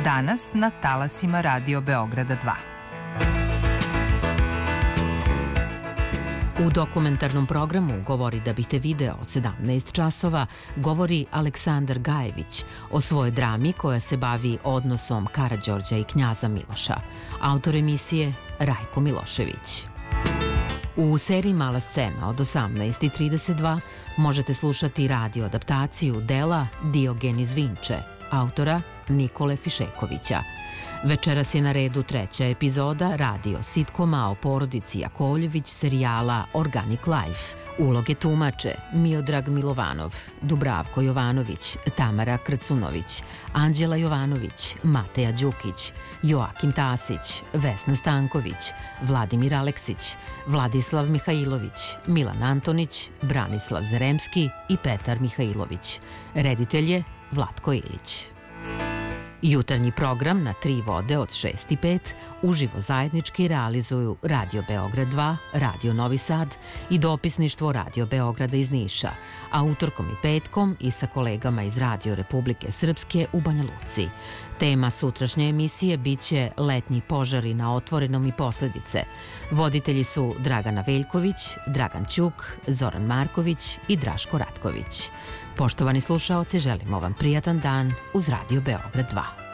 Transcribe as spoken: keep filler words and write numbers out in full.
Danas na talasima Radio Beograda dva. U dokumentarnom programu Govori da bi te video od sedamnaest časova govori Aleksandar Gajević o svojoj drami koja se bavi odnosom Karađorđa i knjaza Miloša. Autor emisije Rajko Milošević. U seriji Mala scena od osamnaest i trideset dva možete slušati radio adaptaciju dela Diogen iz Vinče, autora Nikole Fišekovića. Večeras je na redu treća epizoda radio sitkoma o porodici Jakovljević serijala Organic Life. Uloge tumače Miodrag Milovanov, Dubravko Jovanović, Tamara Krcunović, Anđela Jovanović, Mateja Đukić, Joakim Tasić, Vesna Stanković, Vladimir Aleksić, Vladislav Mihajlović, Milan Antonić, Branislav Zaremski i Petar Mihajlović. Reditelj je Vlatko Ilić. Jutarnji program na tri vode od šest i pet uživo zajednički realizuju Radio Beograd dva, Radio Novi Sad i dopisništvo Radio Beograda iz Niša, a utorkom i petkom i sa kolegama iz Radio Republike Srpske u Banja Luci. Tema sutrašnje emisije biće letnji požari na otvorenom i posledice. Voditelji su Dragana Veljković, Dragan Ćuk, Zoran Marković i Draško Ratković. Poštovani slušaoci, želimo vam prijatan dan uz Radio Beograd dva.